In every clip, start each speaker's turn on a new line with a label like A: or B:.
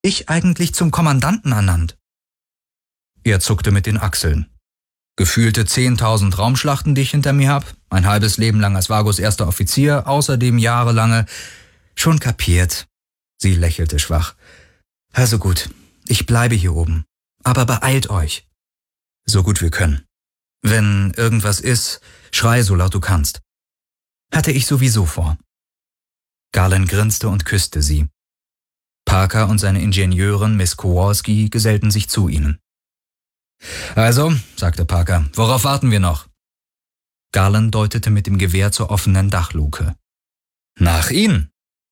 A: ich eigentlich zum Kommandanten ernannt?« Er zuckte mit den Achseln. »Gefühlte 10.000 Raumschlachten, die ich hinter mir hab, ein halbes Leben lang als Vagos erster Offizier, außerdem jahrelange...« »Schon kapiert«, sie lächelte schwach. »Also gut, ich bleibe hier oben, aber beeilt euch.« »So gut wir können. Wenn irgendwas ist, schrei so laut du kannst.« »Hatte ich sowieso vor.« Garland grinste und küsste sie. Parker und seine Ingenieurin Miss Kowalski gesellten sich zu ihnen. »Also«, sagte Parker, »worauf warten wir noch?« Garland deutete mit dem Gewehr zur offenen Dachluke. »Nach Ihnen!«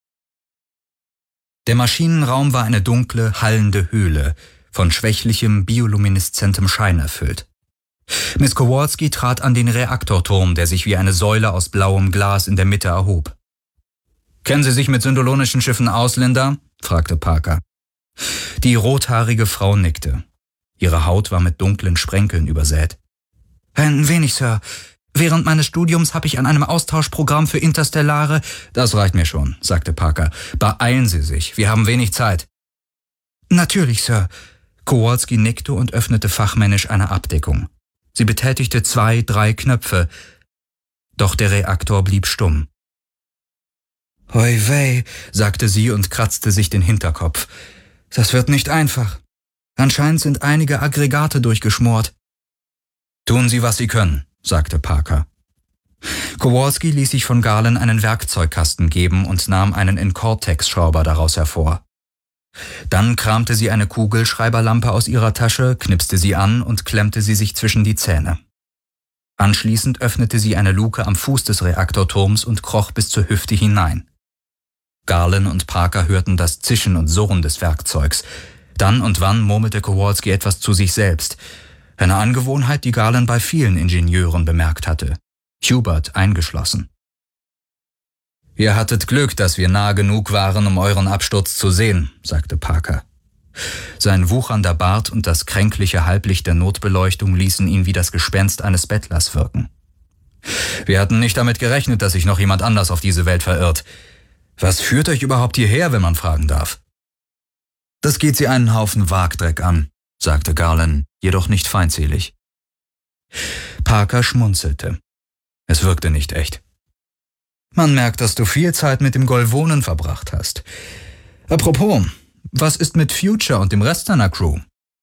A: Der Maschinenraum war eine dunkle, hallende Höhle, von schwächlichem, biolumineszentem Schein erfüllt. Miss Kowalski trat an den Reaktorturm, der sich wie eine Säule aus blauem Glas in der Mitte erhob. »Kennen Sie sich mit syndolonischen Schiffen aus, Linda?« fragte Parker. Die rothaarige Frau nickte. Ihre Haut war mit dunklen Sprenkeln übersät. »Ein wenig, Sir. Während meines Studiums habe ich an einem Austauschprogramm für interstellare...« »Das reicht mir schon«, sagte Parker. »Beeilen Sie sich, wir haben wenig Zeit.« »Natürlich, Sir.« Kowalski nickte und öffnete fachmännisch eine Abdeckung. Sie betätigte 2, 3 Knöpfe. Doch der Reaktor blieb stumm. »Hoi wei«, sagte sie und kratzte sich den Hinterkopf. »Das wird nicht einfach. Anscheinend sind einige Aggregate durchgeschmort.« »Tun Sie, was Sie können«, sagte Parker. Kowalski ließ sich von Garland einen Werkzeugkasten geben und nahm einen Incortex-Schrauber daraus hervor. Dann kramte sie eine Kugelschreiberlampe aus ihrer Tasche, knipste sie an und klemmte sie sich zwischen die Zähne. Anschließend öffnete sie eine Luke am Fuß des Reaktorturms und kroch bis zur Hüfte hinein. Garland und Parker hörten das Zischen und Surren des Werkzeugs. Dann und wann murmelte Kowalski etwas zu sich selbst. Eine Angewohnheit, die Garland bei vielen Ingenieuren bemerkt hatte. Hubert eingeschlossen. »Ihr hattet Glück, dass wir nah genug waren, um euren Absturz zu sehen«, sagte Parker. Sein wuchernder Bart und das kränkliche Halblicht der Notbeleuchtung ließen ihn wie das Gespenst eines Bettlers wirken. »Wir hatten nicht damit gerechnet, dass sich noch jemand anders auf diese Welt verirrt. Was führt euch überhaupt hierher, wenn man fragen darf?« »Das geht Sie einen Haufen Wagdreck an«, sagte Garland, jedoch nicht feindselig. Parker schmunzelte. Es wirkte nicht echt. »Man merkt, dass du viel Zeit mit dem Golvonen verbracht hast. Apropos, was ist mit Future und dem Rest deiner Crew?«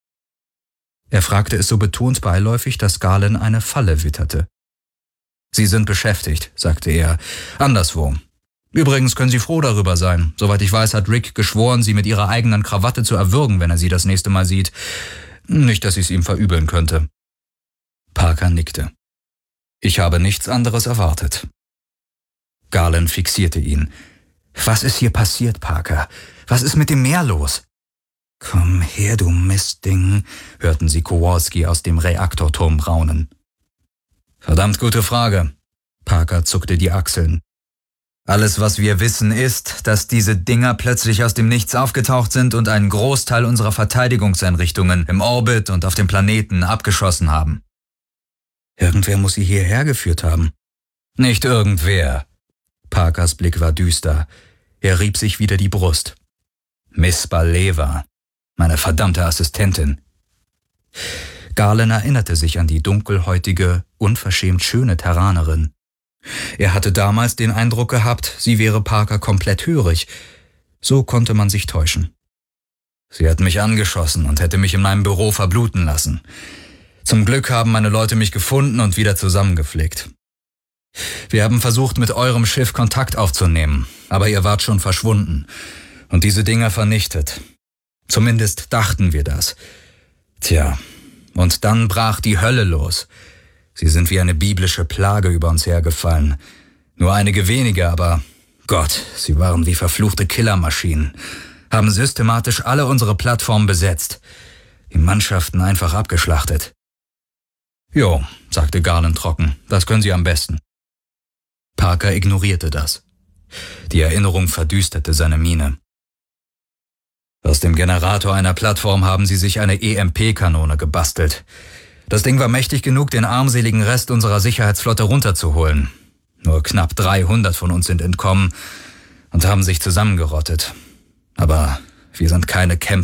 A: Er fragte es so betont beiläufig, dass Garland eine Falle witterte. »Sie sind beschäftigt«, sagte er, »anderswo. Übrigens können Sie froh darüber sein. Soweit ich weiß, hat Rick geschworen, Sie mit Ihrer eigenen Krawatte zu erwürgen, wenn er Sie das nächste Mal sieht. Nicht, dass ich es ihm verübeln könnte.« Parker nickte. »Ich habe nichts anderes erwartet.« Garland fixierte ihn. »Was ist hier passiert, Parker? Was ist mit dem Meer los?« »Komm her, du Mistding«, hörten sie Kowalski aus dem Reaktorturm raunen. »Verdammt gute Frage.« Parker zuckte die Achseln. »Alles, was wir wissen, ist, dass diese Dinger plötzlich aus dem Nichts aufgetaucht sind und einen Großteil unserer Verteidigungseinrichtungen im Orbit und auf dem Planeten abgeschossen haben.« »Irgendwer muss sie hierher geführt haben.« »Nicht irgendwer.« Parkers Blick war düster. Er rieb sich wieder die Brust. »Miss Baleva, meine verdammte Assistentin.« Garland erinnerte sich an die dunkelhäutige, unverschämt schöne Terranerin. Er hatte damals den Eindruck gehabt, sie wäre Parker komplett hörig. So konnte man sich täuschen. »Sie hat mich angeschossen und hätte mich in meinem Büro verbluten lassen. Zum Glück haben meine Leute mich gefunden und wieder zusammengeflickt. Wir haben versucht, mit eurem Schiff Kontakt aufzunehmen, aber ihr wart schon verschwunden und diese Dinger vernichtet. Zumindest dachten wir das. Tja, und dann brach die Hölle los. Sie sind wie eine biblische Plage über uns hergefallen. Nur einige wenige, aber Gott, sie waren wie verfluchte Killermaschinen, haben systematisch alle unsere Plattformen besetzt, die Mannschaften einfach abgeschlachtet.« »Jo«, sagte Garland trocken, »das können Sie am besten.« Parker ignorierte das. Die Erinnerung verdüsterte seine Miene. »Aus dem Generator einer Plattform haben sie sich eine EMP-Kanone gebastelt. Das Ding war mächtig genug, den armseligen Rest unserer Sicherheitsflotte runterzuholen. Nur knapp 300 von uns sind entkommen und haben sich zusammengerottet. Aber Wir sind keine